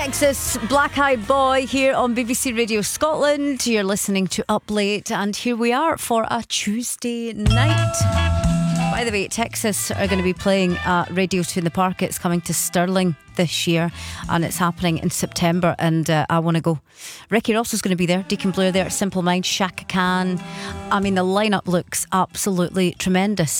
Texas, Black Eyed Boy here on BBC Radio Scotland. You're listening to Up Late, and here we are for a Tuesday night. By the way, Texas are going to be playing at Radio 2 in the Park. It's coming to Stirling this year, and it's happening in September, and I want to go. Ricky Ross is going to be there, Deacon Blair there, Simple Minds, Shaka Khan. I mean, the lineup looks absolutely tremendous.